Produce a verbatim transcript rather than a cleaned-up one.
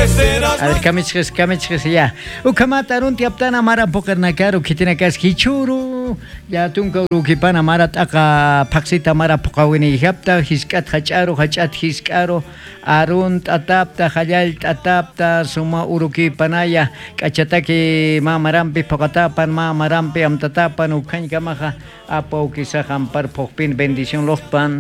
A ver, camichis, camichis, ya. Ukamata, un tiaptana mara pokarnakaro, que tiene que esquichuru. Ya tunka urukipana mara taka paxita mara pokawini hapta, hiskat hacharo, hachat hiskaro, arun tatapta, hayal tatapta, suma urukipanaya, kachataki mamarampi pokatapan, mamarampi amtatapan, ukankamaha, apo kisahan par pokpin bendición lospan.